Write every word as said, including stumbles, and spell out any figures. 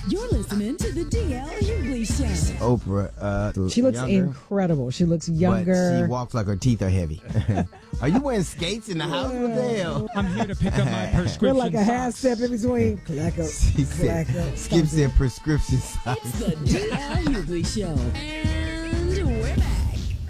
You're listening to the D L Hughley Show. Oprah. Uh, she looks younger, incredible. She looks younger. But she walks like her teeth are heavy. Are you wearing skates in the house? What the hell? I'm here to pick up my prescription. We're like a half step in between. Clack up. She said, clack up. Skip said prescription socks. It's the D L Hughley Show.